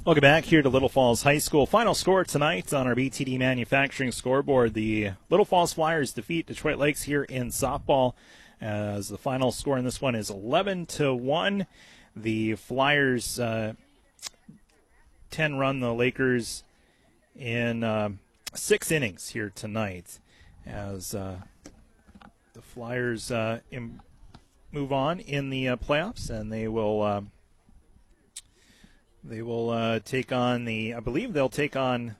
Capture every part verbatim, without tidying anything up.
Welcome back here to Little Falls High School. Final score tonight on our B T D Manufacturing scoreboard. The Little Falls Flyers defeat Detroit Lakes here in softball, as the final score in this one is eleven to one. The Flyers uh, ten run the Lakers in uh, six innings here tonight, as uh, the Flyers uh, im- move on in the uh, playoffs, and they will. Uh, They will uh, take on the, I believe they'll take on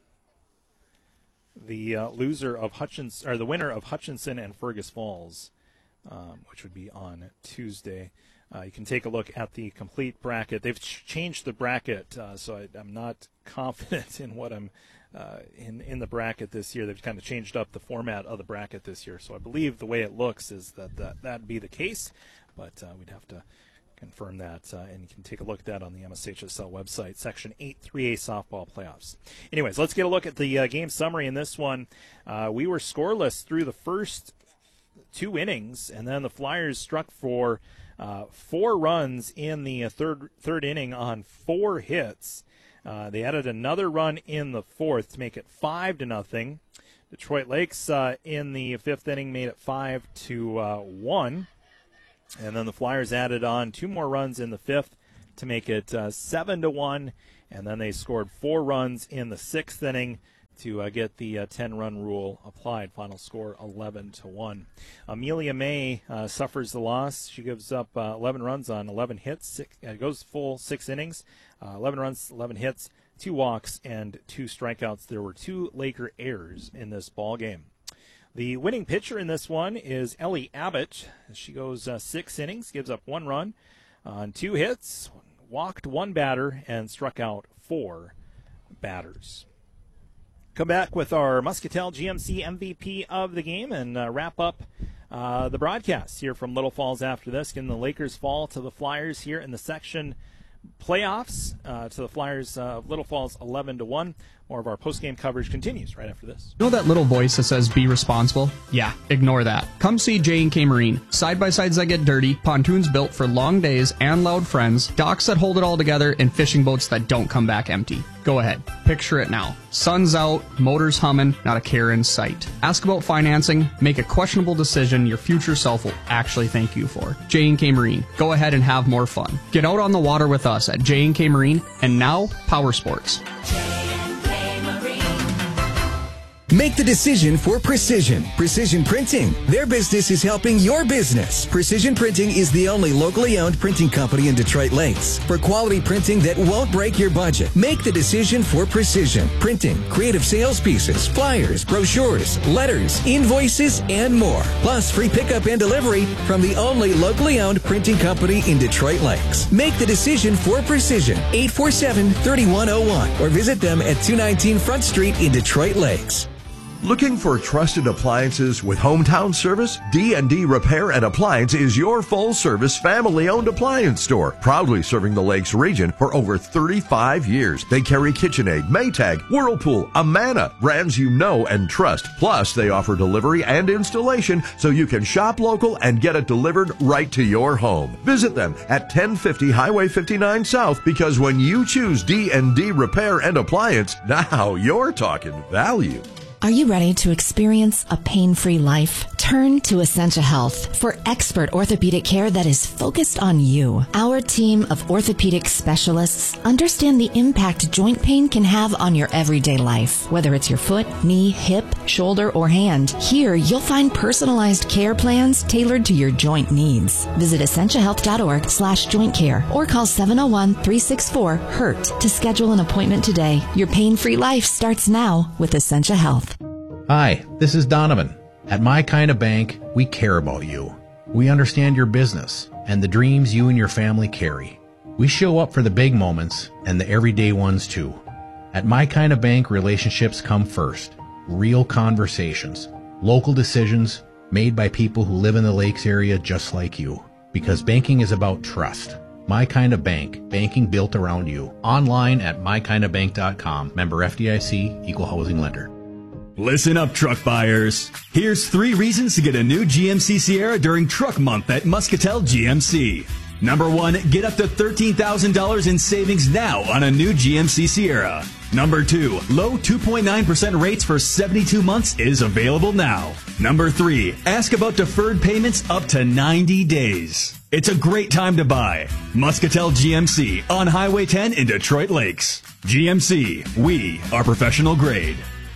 the uh, loser of Hutchins, or the winner of Hutchinson and Fergus Falls, um, which would be on Tuesday. Uh, you can take a look at the complete bracket. They've ch- changed the bracket, uh, so I, I'm not confident in what I'm uh, in in the bracket this year. They've kind of changed up the format of the bracket this year, so I believe the way it looks is that that that'd be the case, but uh, we'd have to confirm that, uh, and you can take a look at that on the M S H S L website, Section eight three A Softball Playoffs. Anyways, let's get a look at the uh, game summary in this one. Uh, we were scoreless through the first two innings, and then the Flyers struck for uh, four runs in the uh, third third inning on four hits. Uh, they added another run in the fourth to make it five to nothing. Detroit Lakes uh, in the fifth inning made it five to one. And then the Flyers added on two more runs in the fifth to make it uh, seven to one, and then they scored four runs in the sixth inning to uh, get the uh, ten-run rule applied. Final score eleven to one. Amelia May uh, suffers the loss. She gives up uh, eleven runs on eleven hits. Six, uh, goes full six innings, uh, eleven runs, eleven hits, two walks, and two strikeouts. There were two Laker errors in this ball game. The winning pitcher in this one is Ellie Abbott. She goes uh, six innings, gives up one run on two hits, walked one batter, and struck out four batters. Come back with our Muscatel G M C M V P of the game and uh, wrap up uh, the broadcast here from Little Falls after this. Again, the Lakers fall to the Flyers here in the section playoffs uh, to the Flyers of uh, Little Falls eleven to one. More of our post-game coverage continues right after this. You know that little voice that says be responsible? Yeah, ignore that. Come see J and K Marine. Side-by-sides that get dirty, pontoons built for long days and loud friends, docks that hold it all together, and fishing boats that don't come back empty. Go ahead. Picture it now. Sun's out, motors humming, not a care in sight. Ask about financing, make a questionable decision your future self will actually thank you for. J and K Marine. Go ahead and have more fun. Get out on the water with us at J and K Marine, and now Power Sports. Make the decision for Precision. Precision Printing. Their business is helping your business. Precision Printing is the only locally owned printing company in Detroit Lakes. For quality printing that won't break your budget, make the decision for Precision Printing. Creative sales pieces, flyers, brochures, letters, invoices, and more. Plus free pickup and delivery from the only locally owned printing company in Detroit Lakes. Make the decision for Precision. eight four seven, three one zero one or visit them at two nineteen Front Street in Detroit Lakes. Looking for trusted appliances with hometown service? D and D Repair and Appliance is your full-service, family-owned appliance store, proudly serving the Lakes region for over thirty-five years. They carry KitchenAid, Maytag, Whirlpool, Amana, brands you know and trust. Plus, they offer delivery and installation so you can shop local and get it delivered right to your home. Visit them at ten fifty Highway fifty-nine South, because when you choose D and D Repair and Appliance, now you're talking value. Are you ready to experience a pain-free life? Turn to Essentia Health for expert orthopedic care that is focused on you. Our team of orthopedic specialists understand the impact joint pain can have on your everyday life. Whether it's your foot, knee, hip, shoulder, or hand, here you'll find personalized care plans tailored to your joint needs. Visit essentiahealth.org slash joint care or call seven oh one, three six four, hurt to schedule an appointment today. Your pain-free life starts now with Essentia Health. Hi, this is Donovan. At My Kind of Bank, we care about you. We understand your business and the dreams you and your family carry. We show up for the big moments and the everyday ones too. At My Kind of Bank, relationships come first. Real conversations, local decisions made by people who live in the Lakes area just like you. Because banking is about trust. My Kind of Bank, banking built around you. Online at my kind of bank dot com. Member F D I C, Equal Housing Lender. Listen up, truck buyers. Here's three reasons to get a new G M C Sierra during Truck Month at Muscatel G M C. Number one, get up to thirteen thousand dollars in savings now on a new G M C Sierra. Number two, low two point nine percent rates for seventy-two months is available now. Number three, ask about deferred payments up to ninety days. It's a great time to buy. Muscatel G M C on Highway ten in Detroit Lakes. G M C, we are professional grade.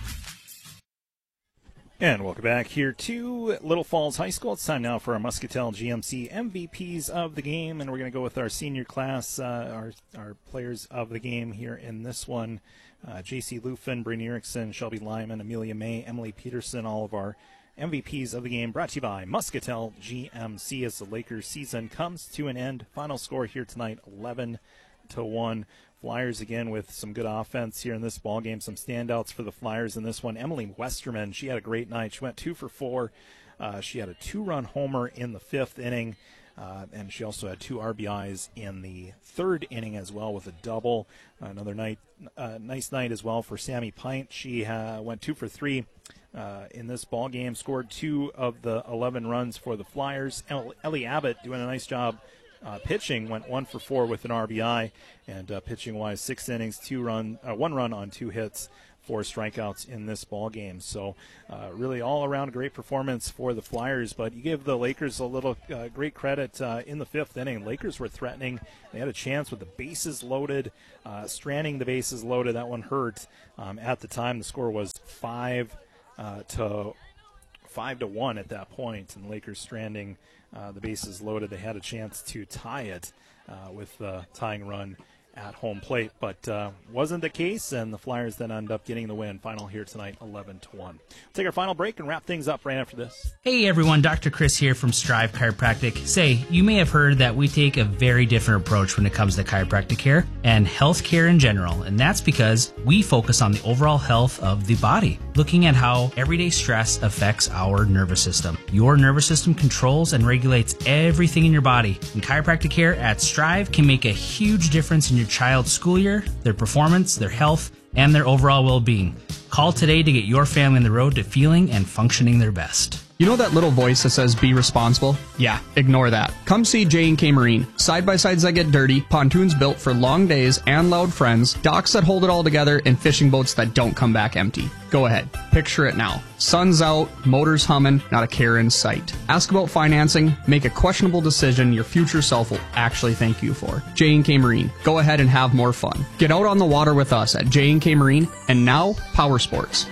And welcome back here to Little Falls High School. It's time now for our Muscatel G M C M V Ps of the game, and we're going to go with our senior class, uh, our our players of the game here in this one. Uh, J C Lufin, Brady Erickson, Shelby Lyman, Amelia May, Emily Peterson, all of our M V Ps of the game, brought to you by Muscatel G M C as the Lakers season comes to an end. Final score here tonight, eleven to one. Flyers again with some good offense here in this ball game. Some standouts for the Flyers in this one. Emily Westerman, she had a great night. She went two for four. Uh, she had a two-run homer in the fifth inning, uh, and she also had two R B Is in the third inning as well with a double. Another night, uh, nice night as well for Sammy Pint. She uh, went two for three uh, in this ball game. Scored two of the eleven runs for the Flyers. Ellie Abbott doing a nice job. Uh, pitching went one for four with an R B I, and uh, pitching-wise, six innings, two run, uh, one run on two hits, four strikeouts in this ball game. So, uh, really all-around great performance for the Flyers. But you give the Lakers a little uh, great credit uh, in the fifth inning. Lakers were threatening; they had a chance with the bases loaded, uh, stranding the bases loaded. That one hurt. Um, at the time, the score was five uh, to five to one at that point, and Lakers stranding. Uh, the bases loaded. They had a chance to tie it uh, with the tying run at home plate, but uh, wasn't the case, and the Flyers then end up getting the win. Final here tonight, eleven to one. We'll take our final break and wrap things up right after this. Hey everyone, Doctor Chris here from Strive Chiropractic. Say, you may have heard that we take a very different approach when it comes to chiropractic care and health care in general, and that's because we focus on the overall health of the body, looking at how everyday stress affects our nervous system. Your nervous system controls and regulates everything in your body, and chiropractic care at Strive can make a huge difference in your child's school year, their performance, their health, and their overall well-being. Call today to get your family on the road to feeling and functioning their best. You know that little voice that says be responsible? Yeah, ignore that. Come see J and K Marine. Side-by-sides that get dirty, pontoons built for long days and loud friends, docks that hold it all together, and fishing boats that don't come back empty. Go ahead. Picture it now. Sun's out, motors humming, not a care in sight. Ask about financing, make a questionable decision your future self will actually thank you for. J and K Marine. Go ahead and have more fun. Get out on the water with us at J and K Marine, and now Power Sports.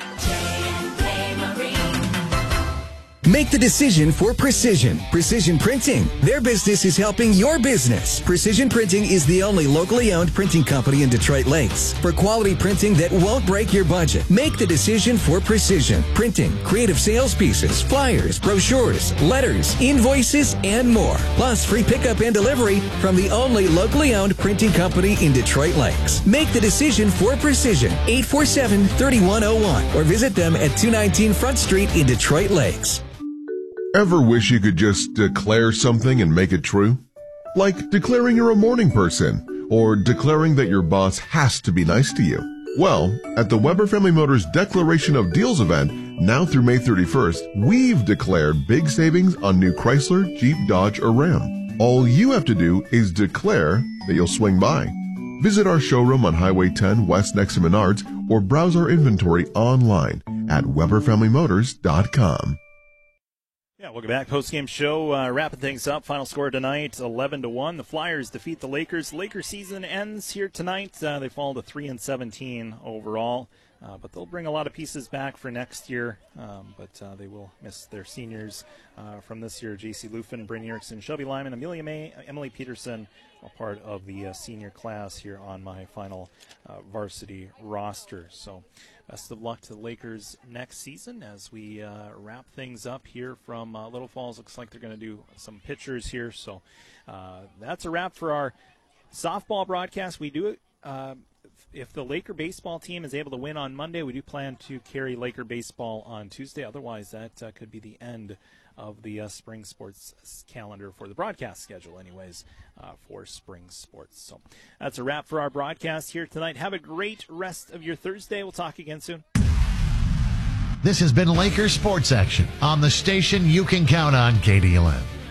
Make the decision for Precision. Precision Printing. Their business is helping your business. Precision Printing is the only locally owned printing company in Detroit Lakes. For quality printing that won't break your budget, make the decision for Precision Printing. Creative sales pieces, flyers, brochures, letters, invoices, and more. Plus free pickup and delivery from the only locally owned printing company in Detroit Lakes. Make the decision for Precision. eight four seven, three one zero one or visit them at two nineteen Front Street in Detroit Lakes. Ever wish you could just declare something and make it true? Like declaring you're a morning person, or declaring that your boss has to be nice to you. Well, at the Weber Family Motors Declaration of Deals event, now through May thirty-first, we've declared big savings on new Chrysler, Jeep, Dodge, or Ram. All you have to do is declare that you'll swing by. Visit our showroom on Highway ten West next to Menards, or browse our inventory online at weber family motors dot com. Yeah, welcome back. Post-game show, uh, wrapping things up. Final score tonight, eleven to one. The Flyers defeat the Lakers. Lakers season ends here tonight. Uh, they fall to three and seventeen overall, uh, but they'll bring a lot of pieces back for next year. Um, but uh, they will miss their seniors uh, from this year: J C Lufin, Brady Erickson, Shelby Lyman, Amelia May, Emily Peterson, a part of the uh, senior class here on my final uh, varsity roster. So. Best of luck to the Lakers next season as we uh, wrap things up here from uh, Little Falls. Looks like they're going to do some pictures here. So uh, that's a wrap for our softball broadcast. We do it. Uh, if the Laker baseball team is able to win on Monday, we do plan to carry Laker baseball on Tuesday. Otherwise, that uh, could be the end of the uh, spring sports calendar for the broadcast schedule anyways uh, for spring sports. So that's a wrap for our broadcast here tonight. Have a great rest of your Thursday. We'll talk again soon. This has been Lakers Sports Action on the station you can count on, K D eleven.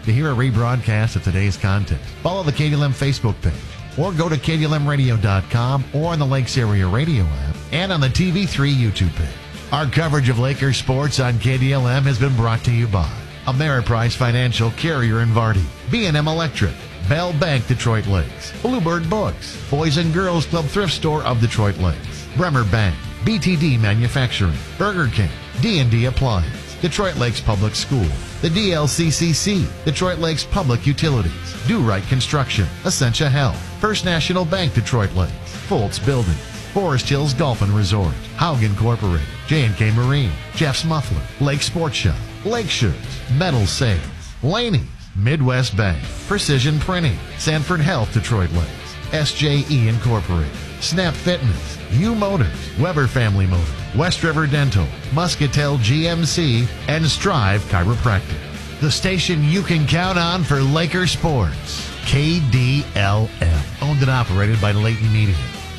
to hear a rebroadcast of today's content. Follow the K D L M Facebook page, or go to K D L M radio dot com, or on the Lakes Area Radio app, and on the T V three YouTube page. Our coverage of Lakers sports on K D L M has been brought to you by Ameriprise Financial, Carrier and Vardy, B and M Electric, Bell Bank Detroit Lakes, Bluebird Books, Boys and Girls Club Thrift Store of Detroit Lakes, Bremer Bank, B T D Manufacturing, Burger King, D and D Appliance, Detroit Lakes Public School, the D L C C C, Detroit Lakes Public Utilities, Do Right Construction, Essentia Health, First National Bank Detroit Lakes, Foltz Building, Forest Hills Golf and Resort, Haug Incorporated, J and K Marine, Jeff's Muffler, Lake Sports Shop, Lake Shirts, Metal Sales, Laney's, Midwest Bank, Precision Printing, Sanford Health Detroit Lakes, S J E Incorporated, Snap Fitness, U Motors, Weber Family Motors, West River Dental, Muscatel G M C, and Strive Chiropractic. The station you can count on for Laker sports. K D L M, owned and operated by Leighton Media.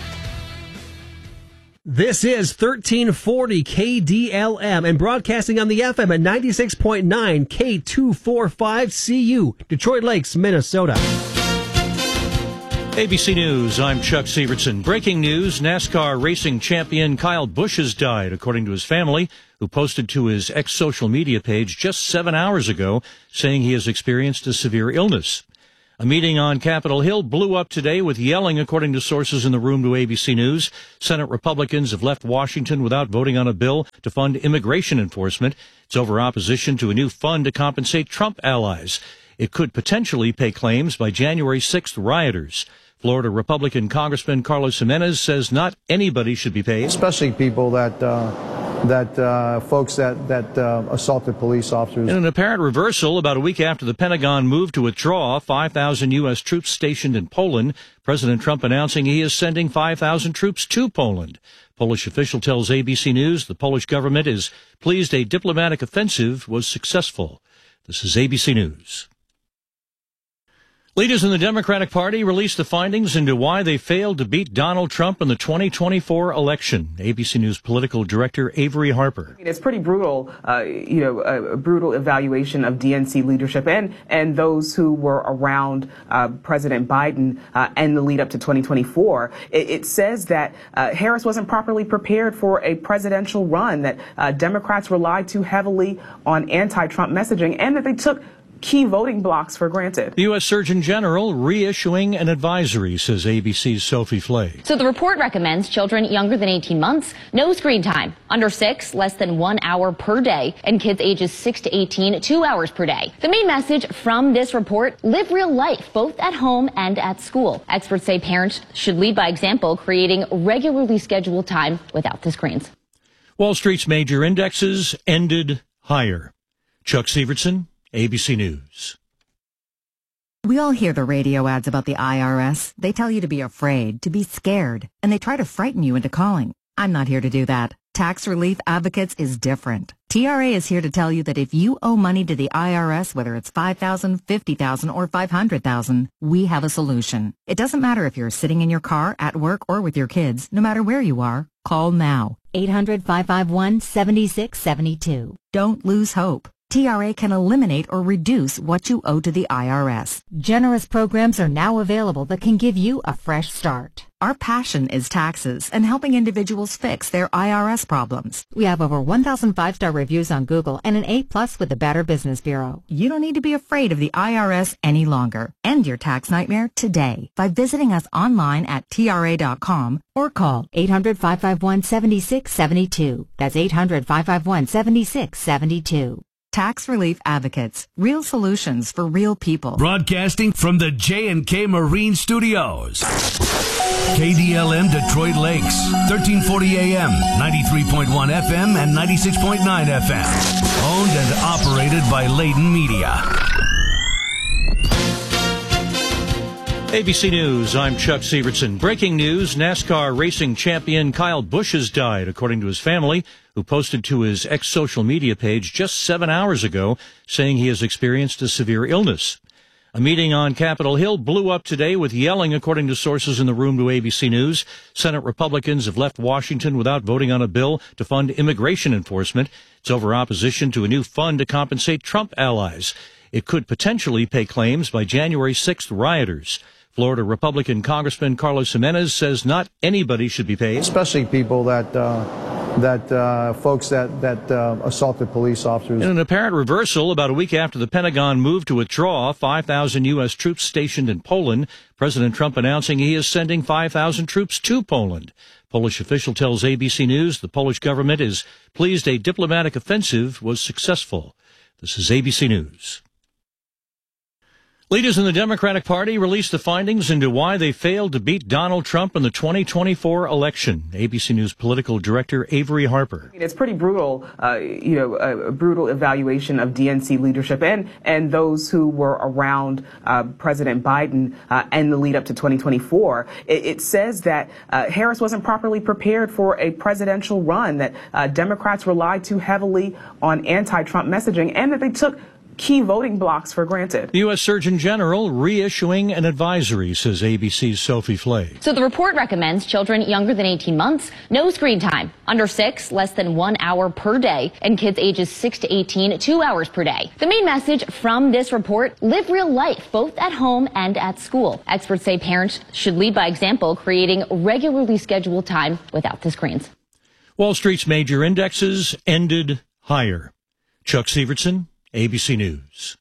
This is thirteen forty K D L M and broadcasting on the F M at ninety-six point nine K two forty-five C U, Detroit Lakes, Minnesota. A B C News, I'm Chuck Sievertson. Breaking news, NASCAR racing champion Kyle Busch has died, according to his family, who posted to his ex-social media page just seven hours ago, saying he has experienced a severe illness. A meeting on Capitol Hill blew up today with yelling, according to sources in the room to A B C News. Senate Republicans have left Washington without voting on a bill to fund immigration enforcement. It's over opposition to a new fund to compensate Trump allies. It could potentially pay claims by January sixth rioters. Florida Republican Congressman Carlos Jimenez says not anybody should be paid. Especially people that, uh, that uh, folks that, that uh, assaulted police officers. In an apparent reversal, about a week after the Pentagon moved to withdraw five thousand U S troops stationed in Poland, President Trump announcing he is sending five thousand troops to Poland. Polish official tells A B C News the Polish government is pleased a diplomatic offensive was successful. This is A B C News. Leaders in the Democratic Party released the findings into why they failed to beat Donald Trump in the twenty twenty-four election. A B C News political director Avery Harper. It's pretty brutal, uh, you know, a brutal evaluation of D N C leadership and, and those who were around uh, President Biden uh, and the lead up to twenty twenty-four. It, it says that uh, Harris wasn't properly prepared for a presidential run, that uh, Democrats relied too heavily on anti-Trump messaging, and that they took key voting blocks for granted. The U S Surgeon General reissuing an advisory, says A B C's Sophie Flay. So the report recommends children younger than eighteen months, no screen time. Under six, less than one hour per day. And kids ages six to eighteen, two hours per day. The main message from this report, live real life, both at home and at school. Experts say parents should lead by example, creating regularly scheduled time without the screens. Wall Street's major indexes ended higher. Chuck Sievertson, A B C News. We all hear the radio ads about the I R S. They tell you to be afraid, to be scared, and they try to frighten you into calling. I'm not here to do that. Tax Relief Advocates is different. T R A is here to tell you that if you owe money to the I R S, whether it's five thousand dollars, fifty thousand dollars, or five hundred thousand dollars, we have a solution. It doesn't matter if you're sitting in your car, at work, or with your kids. No matter where you are, call now. eight hundred, five five one, seven six seven two. Don't lose hope. T R A can eliminate or reduce what you owe to the I R S. Generous programs are now available that can give you a fresh start. Our passion is taxes and helping individuals fix their I R S problems. We have over one thousand five-star reviews on Google and an A plus with the Better Business Bureau. You don't need to be afraid of the I R S any longer. End your tax nightmare today by visiting us online at T R A dot com or call eight hundred, five five one, seven six seven two. That's eight hundred, five five one, seven six seven two. Tax Relief Advocates. Real solutions for real people. Broadcasting from the J and K Marine Studios. K D L M Detroit Lakes, thirteen forty A M, ninety-three point one F M, and ninety-six point nine F M. Owned and operated by Leighton Media. A B C News, I'm Chuck Sievertson. Breaking news, NASCAR racing champion Kyle Busch has died, according to his family, who posted to his ex-social media page just seven hours ago, saying he has experienced a severe illness. A meeting on Capitol Hill blew up today with yelling, according to sources in the room to A B C News. Senate Republicans have left Washington without voting on a bill to fund immigration enforcement. It's over opposition to a new fund to compensate Trump allies. It could potentially pay claims by January sixth rioters. Florida Republican Congressman Carlos Jimenez says not anybody should be paid. Especially people that uh, that uh, folks that that uh, assaulted police officers. In an apparent reversal, about a week after the Pentagon moved to withdraw five thousand U S troops stationed in Poland, President Trump announcing he is sending five thousand troops to Poland. Polish official tells A B C News the Polish government is pleased a diplomatic offensive was successful. This is A B C News. Leaders in the Democratic Party released the findings into why they failed to beat Donald Trump in the twenty twenty-four election. A B C News political director Avery Harper. It's pretty brutal, uh, you know, a, a brutal evaluation of D N C leadership and and those who were around uh, President Biden uh, and the lead up to twenty twenty-four. It, it says that uh, Harris wasn't properly prepared for a presidential run, that uh, Democrats relied too heavily on anti-Trump messaging, and that they took key voting blocks for granted. The U S Surgeon General reissuing an advisory, says A B C's Sophie Flay. So the report recommends children younger than eighteen months, no screen time. Under six, less than one hour per day. And kids ages six to eighteen, two hours per day. The main message from this report, live real life, both at home and at school. Experts say parents should lead by example, creating regularly scheduled time without the screens. Wall Street's major indexes ended higher. Chuck Severson, A B C News.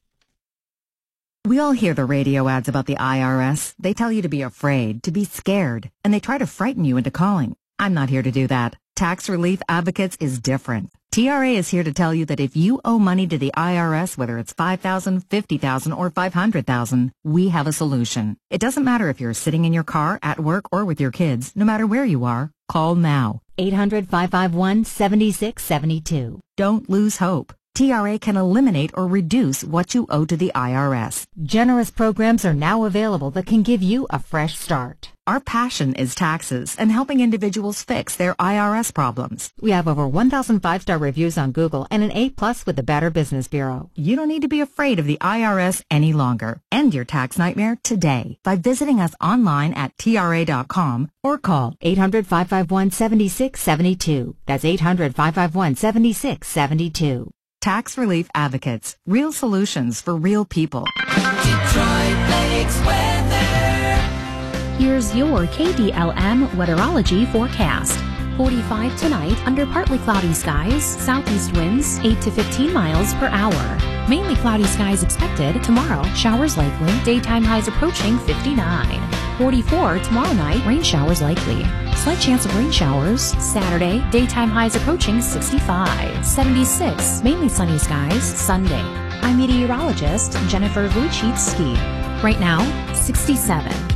We all hear the radio ads about the I R S. They tell you to be afraid, to be scared, and they try to frighten you into calling. I'm not here to do that. Tax Relief Advocates is different. T R A is here to tell you that if you owe money to the I R S, whether it's five thousand dollars, fifty thousand dollars, or five hundred thousand dollars, we have a solution. It doesn't matter if you're sitting in your car, at work, or with your kids. No matter where you are, call now. eight hundred, five five one, seven six seven two. Don't lose hope. T R A can eliminate or reduce what you owe to the I R S. Generous programs are now available that can give you a fresh start. Our passion is taxes and helping individuals fix their I R S problems. We have over one thousand five-star reviews on Google and an A plus with the Better Business Bureau. You don't need to be afraid of the I R S any longer. End your tax nightmare today by visiting us online at T R A dot com or call eight hundred, five five one, seven six seven two. That's eight hundred, five five one, seven six seven two. Tax Relief Advocates. Real solutions for real people. Detroit Lakes weather. Here's your K D L M weatherology forecast. forty-five tonight under partly cloudy skies, southeast winds eight to fifteen miles per hour. Mainly cloudy skies expected tomorrow, showers likely, daytime highs approaching fifty-nine. forty-four tomorrow night, rain showers likely. Slight chance of rain showers. Saturday, daytime highs approaching sixty-five. seventy-six, mainly sunny skies, Sunday. I'm meteorologist Jennifer Luchitsky. Right now, sixty-seven.